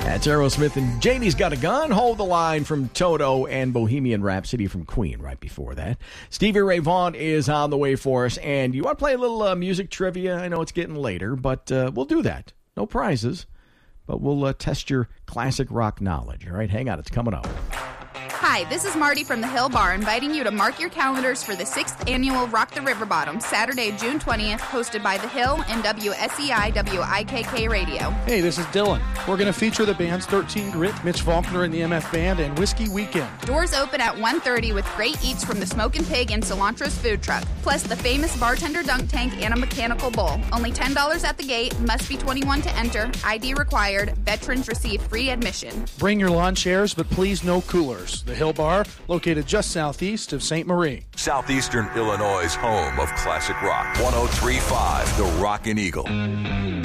That's Aerosmith and Janie's Got a Gun. Hold the Line from Toto and Bohemian Rhapsody from Queen right before that. Stevie Ray Vaughan is on the way for us. And you want to play a little music trivia? I know it's getting later, but we'll do that. No prizes, but we'll test your classic rock knowledge. All right, hang on. It's coming up. Hi, this is Marty from the Hill Bar, inviting you to mark your calendars for the 6th annual Rock the River Bottom, Saturday, June 20th, hosted by The Hill and WSEI WIKK Radio. Hey, this is Dylan. We're going to feature the bands 13 Grit, Mitch Faulkner and the MF Band, and Whiskey Weekend. Doors open at 1:30 with great eats from the Smokin' Pig and Cilantro's food truck, plus the famous bartender dunk tank and a mechanical bull. Only $10 at the gate, must be 21 to enter, ID required, veterans receive free admission. Bring your lawn chairs, but please no coolers. The Hill Bar, located just southeast of St. Marie. Southeastern Illinois' home of classic rock. 103.5, The Rockin' Eagle.